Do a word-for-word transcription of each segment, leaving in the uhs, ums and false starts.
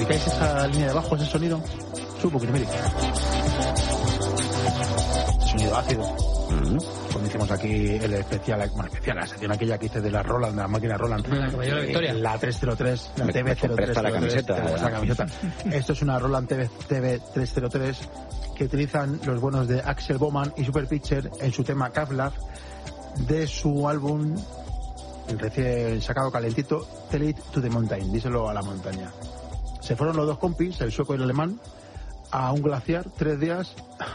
que es esa línea de bajo, ese sonido. Sube un poquito, mire. Sonido ácido. Uh-huh. Cuando hicimos aquí el especial, bueno, especial, la sección aquella que hice de la Roland, de la máquina Roland. La que me dio la victoria. La trescientos tres, la Me- T V cero tres. me presta la camiseta. Tenemos la camiseta. Esto es una Roland T V trescientos tres que utilizan los buenos de Axel Bowman y Super Pitcher en su tema Kevlar de su álbum recién sacado calentito, Tell It to the Mountain, díselo a la montaña. Se fueron los dos compis, el sueco y el alemán, a un glaciar, tres días,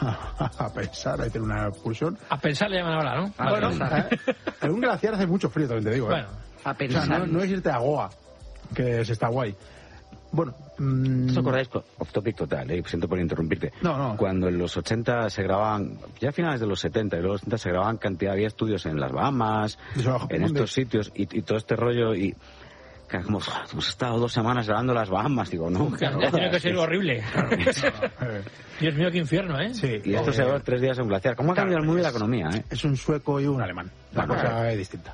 a pensar, a hacer una excursión. A pensar le llaman ahora, ¿no? A Bueno, pensar. ¿eh? En un glaciar hace mucho frío, también te digo. ¿eh? Bueno, A O sea, pensar. no, no es irte a Goa, que se está guay. Bueno, mm, ¿Os acordáis? Off topic total, eh, siento por interrumpirte. No, no. Cuando en los ochenta se grababan, ya a finales de los setenta y los ochenta se grababan cantidad, había estudios en las Bahamas, Eso bajo en Munde. estos sitios, y, y todo este rollo, y que como, "Joder, hemos estado dos semanas grabando las Bahamas", digo, no. claro, ya tiene que ser horrible. eh, Dios mío, qué infierno, ¿eh? sí, Y esto eh, se va tres días en un glaciar. ¿Cómo ha claro, cambiado el mundo de la es- economía, eh? es un sueco y un alemán. La Bueno, cosa es distinta.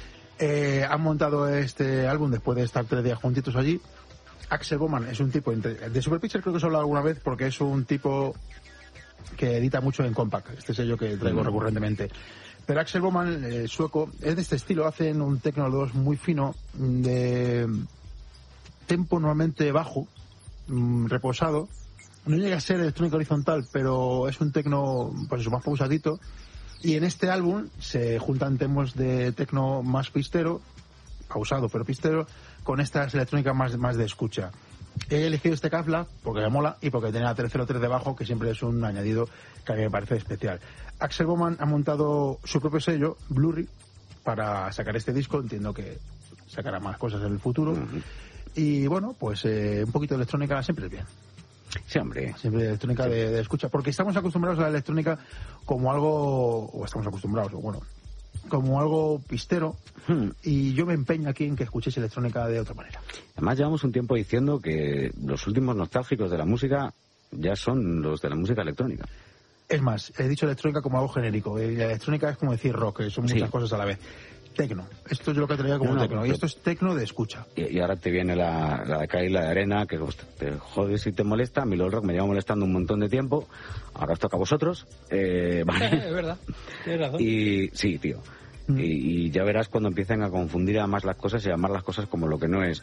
Eh, han montado este álbum después de estar tres días juntitos allí. Axel Bowman es un tipo, entre- de Super Pitcher creo que os he hablado alguna vez porque es un tipo que edita mucho en Compact, este sello que traigo Mm. recurrentemente. Pero Axel Bowman, eh, sueco, es de este estilo, hacen un techno los dos muy fino, de tempo normalmente bajo, mm, reposado. No llega a ser electrónica horizontal, pero es un techno, pues eso, más pausadito. Y en este álbum se juntan temas de techno más pistero, pausado pero pistero, con estas electrónicas más, más de escucha. He elegido este Kevlar porque me mola y porque tiene la trescientos tres debajo, que siempre es un añadido que a mí me parece especial. Axel Bowman ha montado su propio sello, Blurry, para sacar este disco. Entiendo que sacará más cosas en el futuro. Ujú. Y bueno, pues eh, un poquito de electrónica siempre es bien. Sí, hombre. Siempre electrónica de, de escucha, porque estamos acostumbrados a la electrónica como algo, o estamos acostumbrados, o bueno, como algo pistero, Hmm. y yo me empeño aquí en que escuchéis electrónica de otra manera. Además llevamos un tiempo diciendo que los últimos nostálgicos de la música ya son los de la música electrónica. Es más, he dicho electrónica como algo genérico, y la electrónica es como decir rock, que son Sí. muchas cosas a la vez. Tecno, esto es lo que traía como No, no, tecno, y pero- esto es tecno de escucha. Y, y ahora te viene la, la de acá y la de arena, que pues, te jodes y te molesta. A mí lo rock me lleva molestando un montón de tiempo. Ahora os toca a vosotros. Eh, vale. es verdad, tienes razón. Y sí, tío. Mm. Y, y ya verás cuando empiecen a confundir además las cosas y llamar las cosas como lo que no es.